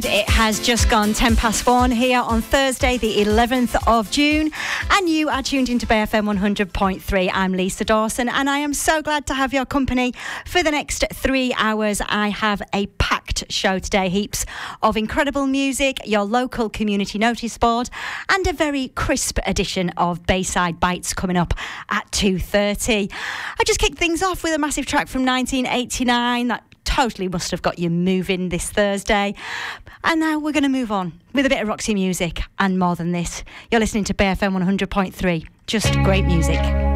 It has just gone 10 past 4 here on Thursday, the 11th of June, and you are tuned into Bay FM 100.3. I'm Lisa Dawson, and I am so glad to have your company for the next 3 hours. I have a packed show today, heaps of incredible music, your local community notice board, and a very crisp edition of Bayside Bites coming up at 2:30. I just kicked things off with a massive track from 1989 that totally must have got you moving this Thursday. And now we're going to move on with a bit of Roxy music and more than this. You're listening to Bay FM 100.3. Just great music.